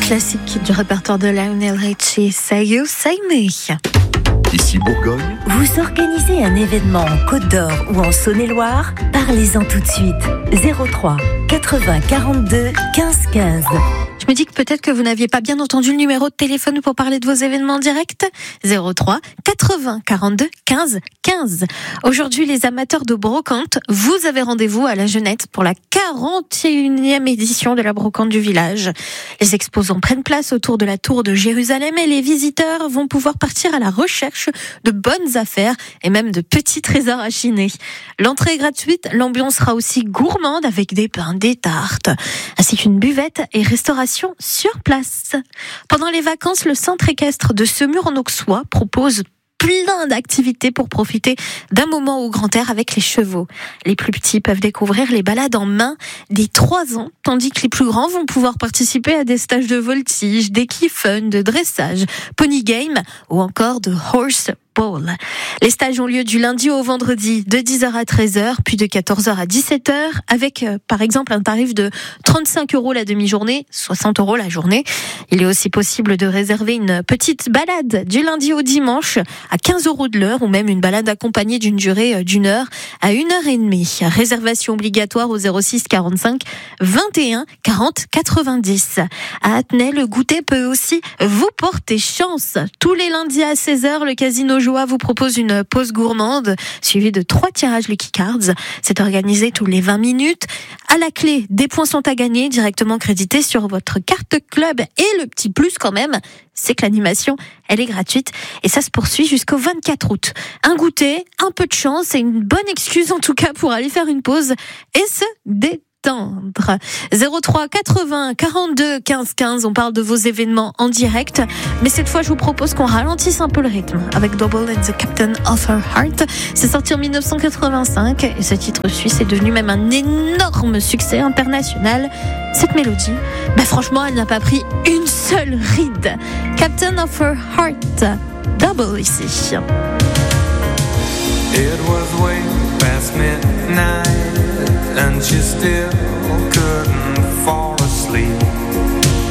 classique du répertoire de Lionel Richie, Say You, Say Me. Ici Bourgogne. Vous organisez un événement en Côte d'Or ou en Saône-et-Loire? Parlez-en tout de suite. 03 80 42 15 15. Je me dis que peut-être que vous n'aviez pas bien entendu le numéro de téléphone pour parler de vos événements directs. 03 80 42 15 15. Aujourd'hui, les amateurs de brocante, vous avez rendez-vous à la Jeunette pour la 41e édition de la brocante du village. Les exposants prennent place autour de la tour de Jérusalem et les visiteurs vont pouvoir partir à la recherche de bonnes affaires et même de petits trésors à chiner. L'entrée est gratuite, l'ambiance sera aussi gourmande avec des pains, des tartes, ainsi qu'une buvette et restauration sur place. Pendant les vacances, le centre équestre de Semur-en-Auxois propose plein d'activités pour profiter d'un moment au grand air avec les chevaux. Les plus petits peuvent découvrir les balades en main des 3 ans, tandis que les plus grands vont pouvoir participer à des stages de voltige, d'équifun, de dressage, pony game ou encore de horse bowl. Les stages ont lieu du lundi au vendredi de 10h à 13h, puis de 14h à 17h, avec par exemple un tarif de 35 € la demi-journée, 60 € la journée. Il est aussi possible de réserver une petite balade du lundi au dimanche à 15 € de l'heure, ou même une balade accompagnée d'une durée d'une heure à 1h30. Réservation obligatoire au 06 45 21 40 90. À Athenay, le goûter peut aussi vous porter chance. Tous les lundis à 16h, le Casino Joie vous propose une pause gourmande suivie de 3 tirages Lucky Cards. C'est organisé tous les 20 minutes. À la clé, des points sont à gagner directement crédités sur votre carte club. Et le petit plus quand même, c'est que l'animation, elle est gratuite et ça se poursuit jusqu'au 24 août. Un goûter, un peu de chance et une bonne excuse en tout cas pour aller faire une pause et se détendre. 03 80 42 15 15, on parle de vos événements en direct, mais cette fois je vous propose qu'on ralentisse un peu le rythme avec Double and the Captain of Her Heart. C'est sorti en 1985 et ce titre suisse est devenu même un énorme succès international. Cette mélodie, franchement elle n'a pas pris une seule ride. Captain of Her Heart, Double ici. It was way past midnight and she still